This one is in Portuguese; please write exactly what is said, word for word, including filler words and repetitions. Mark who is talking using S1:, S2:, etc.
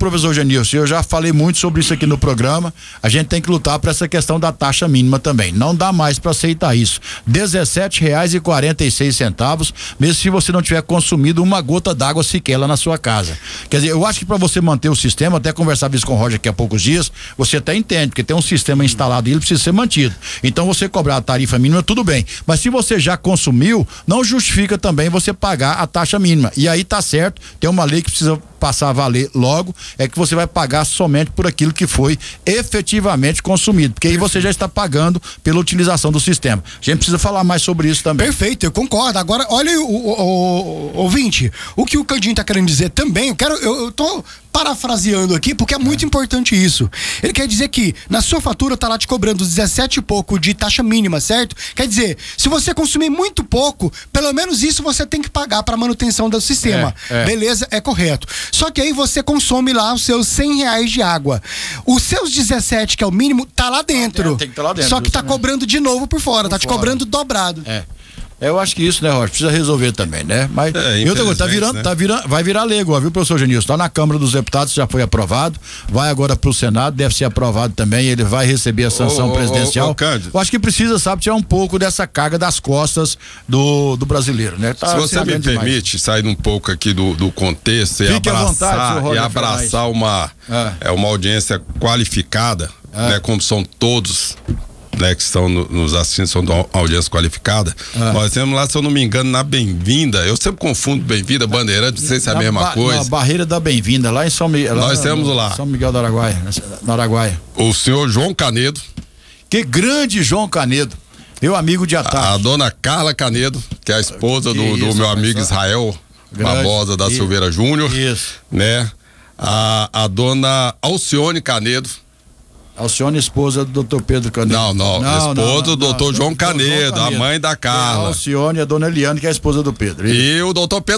S1: professor Genilson, eu já falei muito sobre isso aqui no programa, a gente tem que lutar para essa questão da taxa mínima também. Não dá mais para aceitar isso. dezessete reais e quarenta e seis centavos, mesmo se você não tiver consumido uma gota d'água sequer lá na sua casa. Quer dizer, eu acho que para você manter o sistema, até conversava isso com o Roger aqui há poucos dias, você até entende, porque tem um sistema instalado e ele precisa ser mantido. Então você cobrar a tarifa mínima, tudo bem. Mas se você já consumiu, não justifica também você pagar a taxa mínima. E aí tá certo, tem uma lei que precisa passar a valer logo, é que você vai pagar somente por aquilo que foi efetivamente consumido, porque aí você já está pagando pela utilização do sistema. A gente precisa falar mais sobre isso também.
S2: Perfeito, eu concordo. Agora, olha o, o, o, o ouvinte, o que o Candinho está querendo dizer também, eu quero, eu, eu tô parafraseando aqui, porque é muito é. importante isso. Ele quer dizer que na sua fatura tá lá te cobrando dezessete e pouco de taxa mínima, certo? Quer dizer, se você consumir muito pouco, pelo menos isso você tem que pagar para manutenção do sistema. É, é. Beleza? É correto. Só que aí você consome lá os seus cem reais de água. Os seus dezessete, que é o mínimo, tá lá dentro. É, tem que tá lá dentro. Só que tá cobrando de novo por fora, por tá te fora. cobrando dobrado.
S1: É. Eu acho que isso, né, Rocha, precisa resolver também, né? Mas é, outra coisa, tá virando, né? tá virando, vai virar lei agora, viu, professor Genilson? Tá na Câmara dos Deputados, já foi aprovado, vai agora pro Senado, deve ser aprovado também, ele vai receber a sanção ô, presidencial. Ô, ô, Eu acho que precisa, sabe, tirar um pouco dessa carga das costas do, do brasileiro, né?
S3: Tá. Se você me permite demais. sair um pouco aqui do, do contexto e
S1: Fique
S3: abraçar,
S1: à vontade,
S3: e abraçar uma, é. É, uma audiência qualificada, é. né? Como são todos, né, que estão no, nos assistindo, são de audiência qualificada. Ah. Nós temos lá, se eu não me engano, na Bem-vinda, eu sempre confundo Bem-vinda, Bandeirante, não sei se é a mesma ba coisa.
S1: Na Barreira da Bem-vinda, lá em São Miguel.
S3: Nós
S1: lá,
S3: temos lá.
S1: São Miguel do Araguaia, no Araguaia.
S3: O senhor João Canedo.
S1: Que grande João Canedo, meu amigo de Ataque.
S3: A, a dona Carla Canedo, que é a esposa do, isso, do meu amigo Israel grande, Barbosa da isso, Silveira Júnior. Isso. Né? A, a dona Alcione Canedo.
S1: Alcione, esposa do doutor Pedro Canedo.
S3: Não, não, não esposa não, não, do doutor João Canedo, João Canedo, a mãe da Carla.
S1: A Alcione e a dona Eliane, que é a esposa do Pedro.
S3: E o doutor Pedro